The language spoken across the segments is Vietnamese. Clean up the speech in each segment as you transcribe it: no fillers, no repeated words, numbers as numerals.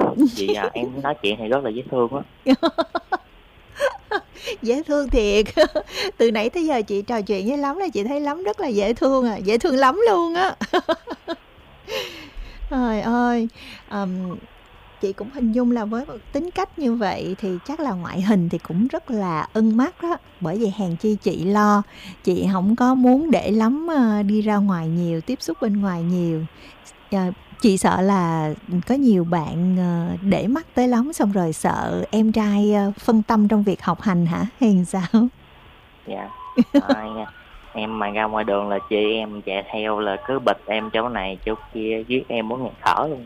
Vì em nói chuyện thì rất là dễ thương á. Dễ thương thiệt. Từ nãy tới giờ chị trò chuyện với Lắm là chị thấy Lắm rất là dễ thương à, dễ thương lắm luôn á. Trời ơi, ờm, chị cũng hình dung là với một tính cách như vậy thì chắc là ngoại hình thì cũng rất là ưng mắt đó. Bởi vì hèn chi chị lo, chị không có muốn để Lắm đi ra ngoài nhiều, tiếp xúc bên ngoài nhiều. Ờ, chị sợ là có nhiều bạn để mắt tới Lắm xong rồi sợ em trai phân tâm trong việc học hành hả? Hay sao? Dạ. Ai, em mà ra ngoài đường là chị em chạy theo là cứ bịch em chỗ này chỗ kia, giết em muốn ngạt thở luôn.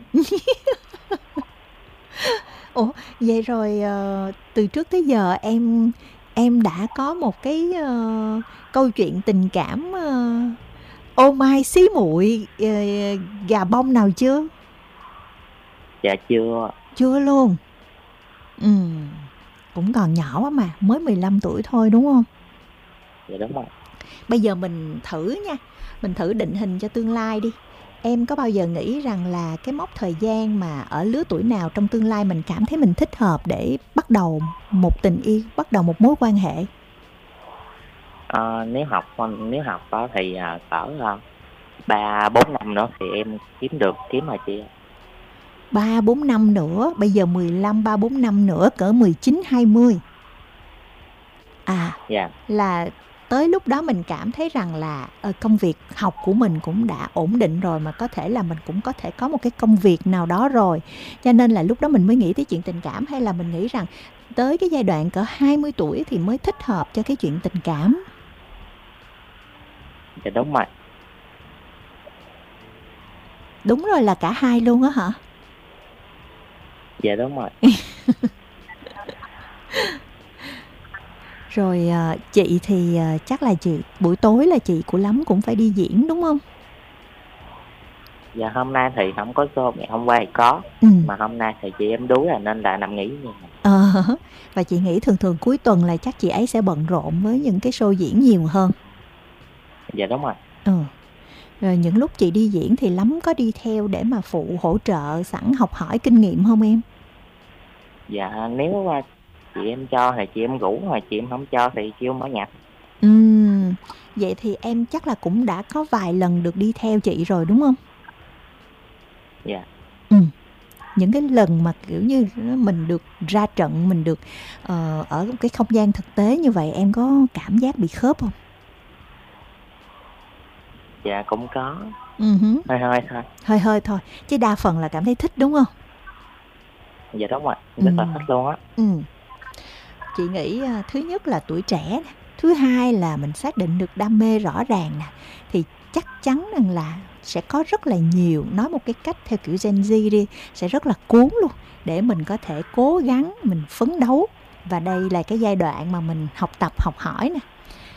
Ủa, vậy rồi từ trước tới giờ em đã có một cái câu chuyện tình cảm ô mai xí muội gà bông nào chưa? Dạ chưa. Chưa luôn. Ừ, cũng còn nhỏ quá mà, mới 15 tuổi thôi đúng không? Dạ đúng rồi. Bây giờ mình thử nha, mình thử định hình cho tương lai đi. Em có bao giờ nghĩ rằng là cái mốc thời gian mà ở lứa tuổi nào trong tương lai mình cảm thấy mình thích hợp để bắt đầu một tình yêu, bắt đầu một mối quan hệ? Nếu học đó thì cỡ 3-4 năm nữa thì em kiếm mà chị. 3-4 năm nữa, bây giờ 15, 3-4 năm nữa cỡ 19-20. À, Dạ. là tới lúc đó mình cảm thấy rằng là công việc học của mình cũng đã ổn định rồi, mà có thể là mình cũng có thể có một cái công việc nào đó rồi. Cho nên là lúc đó mình mới nghĩ tới chuyện tình cảm, hay là mình nghĩ rằng tới cái giai đoạn cỡ 20 tuổi thì mới thích hợp cho cái chuyện tình cảm? Dạ đúng rồi. Đúng rồi, là cả hai luôn á hả? Dạ đúng rồi. Rồi chị thì chắc là chị buổi tối là chị của Lắm cũng phải đi diễn đúng không? Dạ hôm nay thì không có show, ngày hôm qua thì có. Ừ. Mà hôm nay thì chị em đuối nên là nằm nghỉ nhiều. Ờ, và chị nghĩ thường thường cuối tuần là chắc chị ấy sẽ bận rộn với những cái show diễn nhiều hơn. Dạ đúng rồi. Ừ. Rồi những lúc chị đi diễn thì Lắm có đi theo để mà phụ hỗ trợ sẵn học hỏi kinh nghiệm không em? Dạ nếu chị em cho thì chị em rủ, mà chị em không cho thì kêu mở nhạc. Vậy thì em chắc là cũng đã có vài lần được đi theo chị rồi đúng không? Dạ. Những cái lần mà kiểu như mình được ra trận, mình được ở một cái không gian thực tế như vậy, em có cảm giác bị khớp không? Dạ cũng có. Hứm. Hơi hơi thôi. Hơi hơi thôi, chứ đa phần là cảm thấy thích đúng không? Dạ đúng rồi, rất là thích luôn á. Chị nghĩ thứ nhất là tuổi trẻ nè, thứ hai là mình xác định được đam mê rõ ràng nè, thì chắc chắn rằng là sẽ có rất là nhiều, nói một cái cách theo kiểu Gen Z đi, sẽ rất là cuốn luôn để mình có thể cố gắng mình phấn đấu. Và đây là cái giai đoạn mà mình học tập học hỏi nè.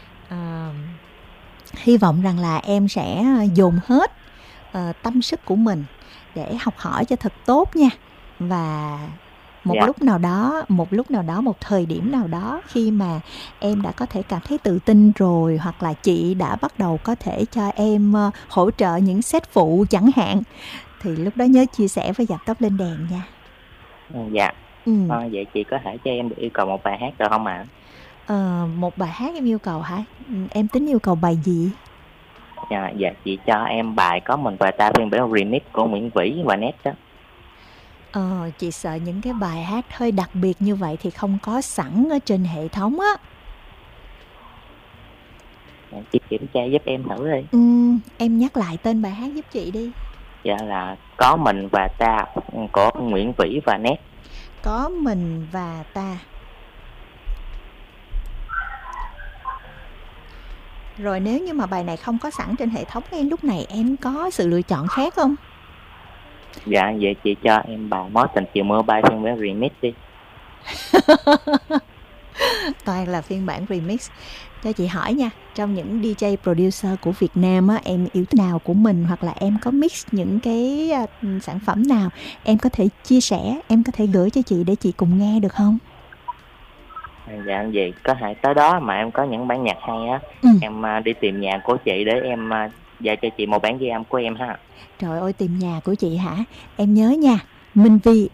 Hy vọng rằng là em sẽ dồn hết tâm sức của mình để học hỏi cho thật tốt nha. Và một Dạ. lúc nào đó, một thời điểm nào đó, khi mà em đã có thể cảm thấy tự tin rồi, hoặc là chị đã bắt đầu có thể cho em hỗ trợ những set phụ chẳng hạn, thì lúc đó nhớ chia sẻ với Dập Tóc Lên Đèn nha. Dạ. Vậy chị có thể cho em yêu cầu một bài hát được không ạ? Một bài hát em yêu cầu hả? Em tính yêu cầu bài gì? Dạ chị cho em bài Có Mình Và Ta phiên bản remix của Nguyễn Vĩ và Nét đó. Chị sợ những cái bài hát hơi đặc biệt như vậy thì không có sẵn ở trên hệ thống á. Chị kiểm tra giúp em thử đi. Em nhắc lại tên bài hát giúp chị đi. Dạ là Có Mình Và Ta của Nguyễn Vĩ và Nét. Có Mình Và Ta. Rồi nếu như mà bài này không có sẵn trên hệ thống, em lúc này em có sự lựa chọn khác không? Dạ vậy chị cho em bài Mối Tình Chiều Mưa Bay phiên bản remix đi. Toàn là phiên bản remix. Cho chị hỏi nha, trong những DJ producer của Việt Nam á, em yêu thích nào của mình, hoặc là em có mix những cái sản phẩm nào, em có thể chia sẻ, em có thể gửi cho chị để chị cùng nghe được không? Dạ vậy có thể tới đó mà em có những bản nhạc hay á, em đi tìm nhà của chị để em giao cho chị một bản ghi âm của em ha. Trời ơi, tìm nhà của chị hả? Em nhớ nha, Minh Vi